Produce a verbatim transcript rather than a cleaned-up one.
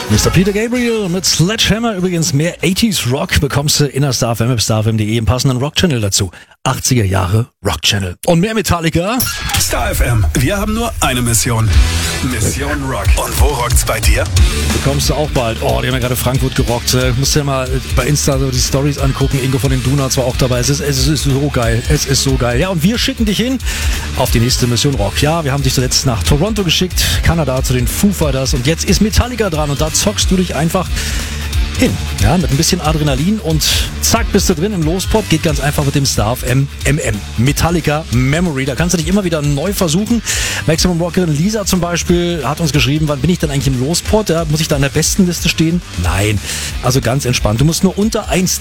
Mister Peter Gabriel mit Sledgehammer. Übrigens mehr achtziger Rock bekommst du in der Star F M, star f m punkt de, im passenden Rock-Channel dazu. achtziger Jahre Rock-Channel. Und mehr Metallica. Star F M, wir haben nur eine Mission. Mission Rock. Und wo rockt's bei dir? Bekommst du auch bald. Oh, die haben ja gerade Frankfurt gerockt. Äh, musst dir mal bei Insta so die Stories angucken. Ingo von den Donuts war auch dabei. Es ist, es ist so geil. Es ist so geil. Ja, und wir schicken dich hin auf die nächste Mission Rock. Ja, wir haben dich zuletzt nach Toronto geschickt, Kanada zu den Foo Fighters. Und jetzt ist Metallica dran und da zockst du dich einfach hin. Ja, mit ein bisschen Adrenalin und zack, bist du drin im Lospot. Geht ganz einfach mit dem Star F M M M. Metallica Memory. Da kannst du dich immer wieder neu versuchen. Maximum Rockerin Lisa zum Beispiel hat uns geschrieben, wann bin ich denn eigentlich im Lospot? Ja, muss ich da in der besten Liste stehen? Nein. Also ganz entspannt. Du musst nur unter eins